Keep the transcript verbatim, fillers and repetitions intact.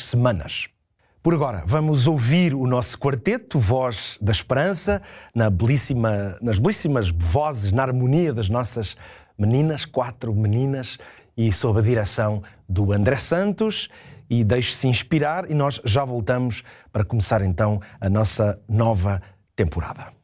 semanas. Por agora, vamos ouvir o nosso quarteto, Voz da Esperança, na belíssima, nas belíssimas vozes, na harmonia das nossas meninas, quatro meninas, e sob a direção do André Santos. E deixe-se inspirar e nós já voltamos para começar então a nossa nova temporada.